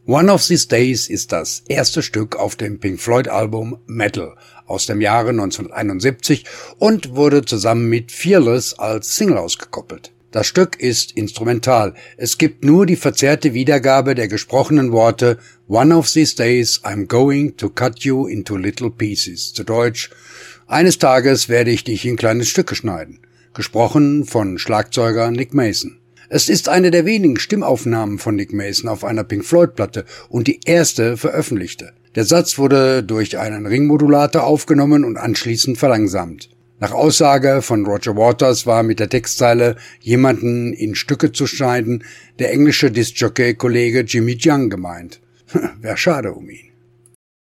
One of These Days ist das erste Stück auf dem Pink Floyd Album Metal aus dem Jahre 1971 und wurde zusammen mit Fearless als Single ausgekoppelt. Das Stück ist instrumental. Es gibt nur die verzerrte Wiedergabe der gesprochenen Worte One of these days I'm going to cut you into little pieces. Zu Deutsch: Eines Tages werde ich dich in kleine Stücke schneiden. Gesprochen von Schlagzeuger Nick Mason. Es ist eine der wenigen Stimmaufnahmen von Nick Mason auf einer Pink Floyd-Platte und die erste veröffentlichte. Der Satz wurde durch einen Ringmodulator aufgenommen und anschließend verlangsamt. Nach Aussage von Roger Waters war mit der Textzeile jemanden in Stücke zu schneiden der englische Disc-Jockey-Kollege Jimmy Young gemeint. Wär schade um ihn.